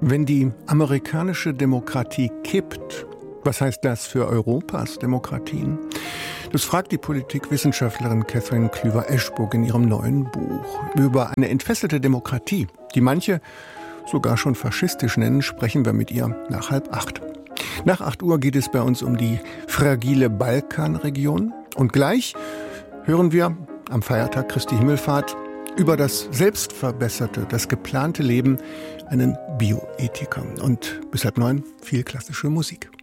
Wenn die amerikanische Demokratie kippt, was heißt das für Europas Demokratien? Das fragt die Politikwissenschaftlerin Catherine Klüver-Eschburg in ihrem neuen Buch. Über eine entfesselte Demokratie, die manche sogar schon faschistisch nennen, sprechen wir mit ihr nach 7:30. Nach 8 Uhr geht es bei uns um die fragile Balkanregion. Und gleich hören wir am Feiertag Christi Himmelfahrt über das selbstverbesserte, das geplante Leben einen Bioethiker. Und bis 8:30 viel klassische Musik.